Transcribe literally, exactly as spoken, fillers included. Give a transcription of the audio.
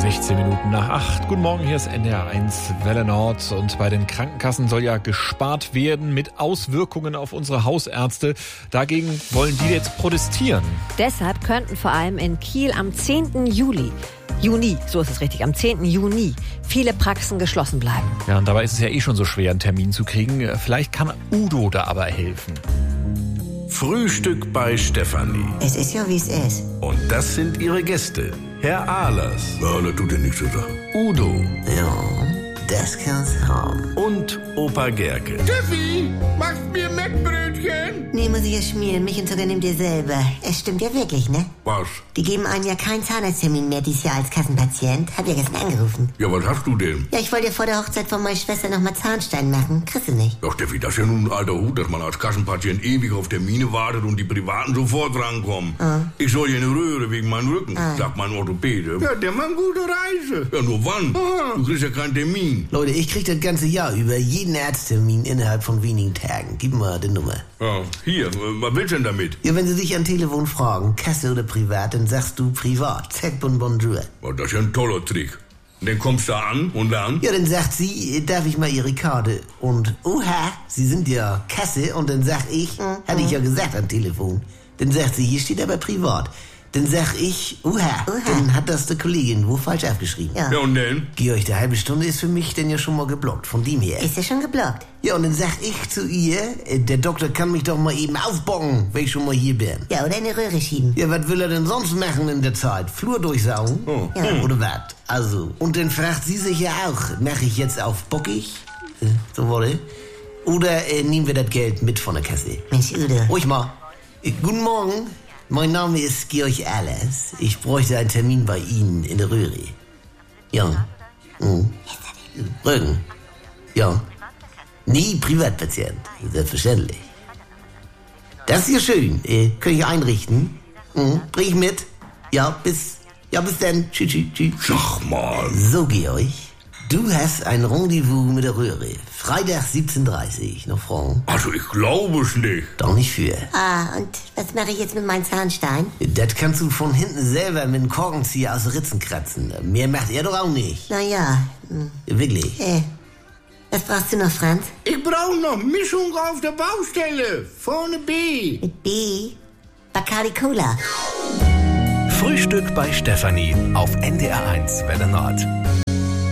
sechzehn Minuten nach acht. Guten Morgen, hier ist N D R eins Welle Nord. Und bei den Krankenkassen soll ja gespart werden mit Auswirkungen auf unsere Hausärzte. Dagegen wollen die jetzt protestieren. Deshalb könnten vor allem in Kiel am zehnten Juli, Juni, so ist es richtig, am zehnten Juni, viele Praxen geschlossen bleiben. Ja, und dabei ist es ja eh schon so schwer, einen Termin zu kriegen. Vielleicht kann Udo da aber helfen. Frühstück bei Stefanie. Es ist ja, wie es ist. Und das sind ihre Gäste. Herr Ahlers. Ja, das tut dir nichts zu sagen. Udo. Ja, das kann's haben. Und Opa Gerke. Steffi, machst mir Mettbrötchen? Nee, muss ich ja schmieren. Mich und sogar nimm dir selber. Es stimmt ja wirklich, ne? Was? Die geben einem ja keinen Zahnarzttermin mehr dieses Jahr als Kassenpatient. Hab ja gestern angerufen. Ja, was hast du denn? Ja, ich wollte ja vor der Hochzeit von meiner Schwester nochmal Zahnstein machen. Kriegst du nicht. Doch, Steffi, das ist ja nun ein alter Hut, dass man als Kassenpatient ewig auf Termine wartet und die Privaten sofort rankommen. Ah. Ich soll hier eine Röhre wegen meinem Rücken, Ah. sagt mein Orthopäde. Ja, der macht gute Reise. Ja, nur wann? Ah. Du kriegst ja keinen Termin. Leute, ich krieg das ganze Jahr über jeden Arzttermin innerhalb von wenigen Tagen. Gib mal die Nummer. Ja, hier, was willst du denn damit? Ja, wenn sie dich am Telefon fragen, Kasse oder privat, dann sagst du privat. Zack, bon bonjour. Oh, das ist ja ein toller Trick. Und dann kommst du an und dann? Ja, dann sagt sie, darf ich mal ihre Karte? Und, oha, sie sind ja Kasse. Und dann sag ich, Mhm. hatte ich ja gesagt am Telefon. Dann sagt sie, hier steht aber privat. Dann sag ich, oha, Oha. dann hat das die Kollegin wo falsch aufgeschrieben. Ja. Ja, und dann? Georg, die halbe Stunde ist für mich denn ja schon mal geblockt, von dem her. Ist ja schon geblockt. Ja, und dann sag ich zu ihr, äh, der Doktor kann mich doch mal eben aufbocken, wenn ich schon mal hier bin. Ja, oder in eine Röhre schieben. Ja, was will er denn sonst machen in der Zeit? Flur durchsaugen? Oh. Ja. Oder was? Also, und dann fragt sie sich ja auch, mache ich jetzt auf bockig? Äh, so wurde. Oder äh, nehmen wir das Geld mit von der Kasse? Mensch, Udo. Ruhig mal. Äh, guten Morgen, mein Name ist Georg Ahlers. Ich bräuchte einen Termin bei Ihnen in der Röhre. Ja. Mhm. Rücken. Ja. Nee, Privatpatient. Selbstverständlich. Das ist ja schön. Äh, kann ich einrichten? Mhm. Bring ich mit? Ja, bis, ja, bis dann. Tschüss, tschüss, tschüss. Sag mal. So, Georg. Du hast ein Rendezvous mit der Röhre. Freitag siebzehn Uhr dreißig. Noch Fragen? Also, ich glaube es nicht. Doch nicht für. Ah, und was mache ich jetzt mit meinem Zahnstein? Das kannst du von hinten selber mit dem Korkenzieher aus Ritzen kratzen. Mehr macht er doch auch nicht. Naja, hm. Wirklich. äh, was brauchst du noch, Franz? Ich brauche noch Mischung auf der Baustelle. Vorne B. Mit B? Bacardi Cola. Frühstück bei Stefanie auf N D R eins Welle Nord.